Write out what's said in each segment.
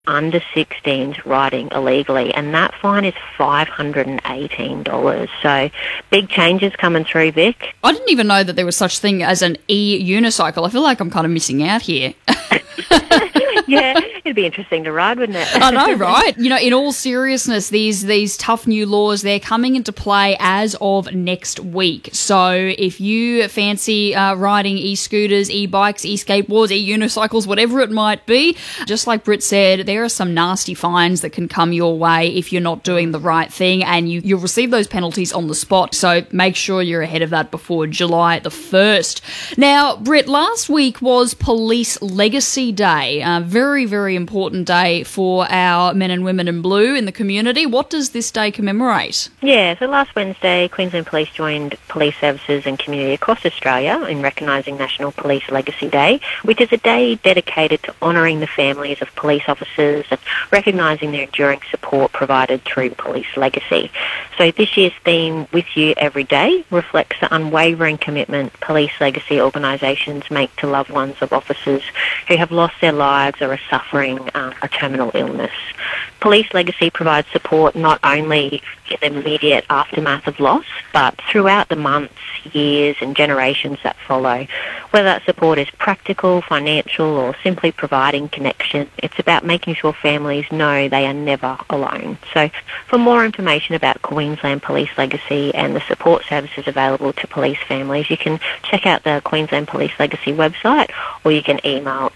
under 16s riding illegally, and that fine is $518. So big changes coming through, Vic. I didn't even know that there was such thing as an e-unicycle. I feel like I'm kind of missing out here. Yeah, it'd be interesting to ride, wouldn't it? I know, right? You know, in all seriousness, these tough new laws, they're coming into play as of next week. So if you fancy riding e-scooters, e-bikes, e-skateboards, e-unicycles, whatever it might be, just like Britt said, there are some nasty fines that can come your way if you're not doing the right thing, and you'll receive those penalties on the spot. So make sure you're ahead of that before July the 1st. Now, Britt, last week was Police Legacy Day. Very, very important day for our men and women in blue in the community. What does this day commemorate? Yeah, so last Wednesday, Queensland Police joined police services and community across Australia in recognising National Police Legacy Day, which is a day dedicated to honouring the families of police officers and recognising their enduring support provided through police legacy. So this year's theme, With You Every Day, reflects the unwavering commitment police legacy organisations make to loved ones of officers who have lost their lives or are suffering a terminal illness. Police legacy provides support not only in the immediate aftermath of loss, but throughout the months, years and generations that follow. Whether that support is practical, financial or simply providing connection, it's about making sure families know they are never alone. So for more information about Queensland Police Legacy and the support services available to police families, you can check out the Queensland Police Legacy website, or you can email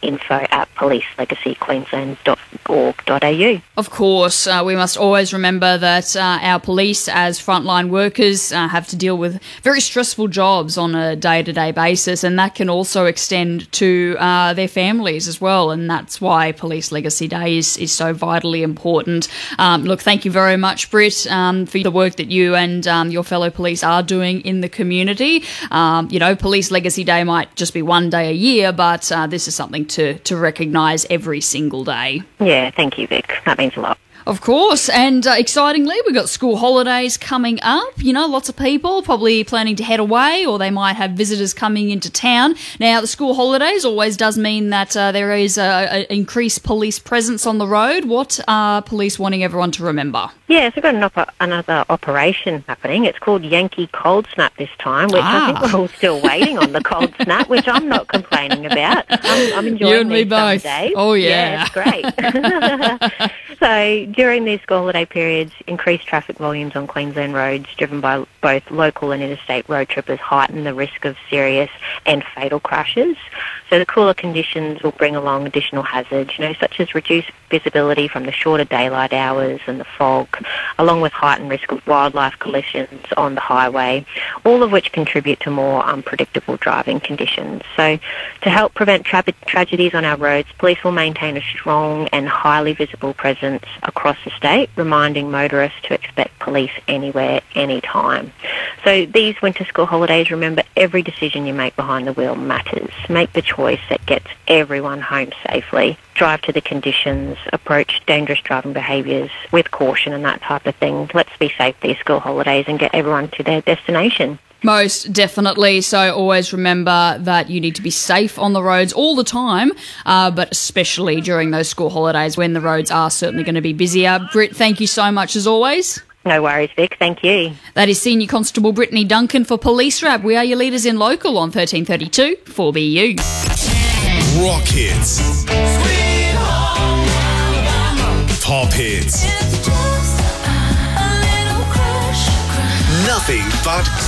info@policelegacyqueensland.org.au. Of course, we must always remember that our police as frontline workers have to deal with very stressful jobs on a day-to-day basis, and that can also extend to their families as well, and that's why Police Legacy Day is so vitally important. Look, thank you very much, Britt, for the work that you and your fellow police are doing in the community. Police Legacy Day might just be one day a year, but this is something to recognise every single day. Yeah, thank you, Vic. That means a lot. Of course, and excitingly, we've got school holidays coming up. You know, lots of people probably planning to head away, or they might have visitors coming into town. Now, the school holidays always does mean that there is an increased police presence on the road. What are police wanting everyone to remember? Yeah, so we've got another operation happening. It's called Yankee Cold Snap this time, which I think we're all still waiting on the cold snap, which I'm not complaining about. I'm enjoying you and me these both. days. Oh, yeah. Yeah, it's great. So during these school holiday periods, increased traffic volumes on Queensland roads driven by both local and interstate road trippers heighten the risk of serious and fatal crashes. So the cooler conditions will bring along additional hazards, such as reduced visibility from the shorter daylight hours and the fog, along with heightened risk of wildlife collisions on the highway, all of which contribute to more unpredictable driving conditions. So to help prevent tragedies on our roads, police will maintain a strong and highly visible presence across the state, reminding motorists to expect police anywhere, anytime. So these winter school holidays, remember, every decision you make behind the wheel matters. Make the choice that gets everyone home safely. Drive to the conditions, approach dangerous driving behaviours with caution and that type of thing. Let's be safe these school holidays and get everyone to their destination. Most definitely. So always remember that you need to be safe on the roads all the time, but especially during those school holidays when the roads are certainly going to be busier. Britt, thank you so much as always. No worries, Vic. Thank you. That is Senior Constable Brittany Duncan for Police Wrap. We are your leaders in local on 1332 4BU. Rock hits. Pop hits. Nothing but